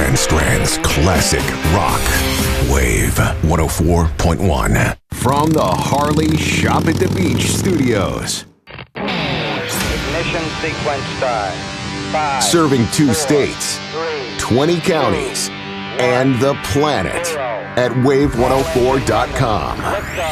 Van Strand's classic rock. Wave 104.1. From the Harley Shop at the Beach studios. Ignition sequence start. 5, Serving 2 4, states, 3, 20 counties, and the planet at wave104.com.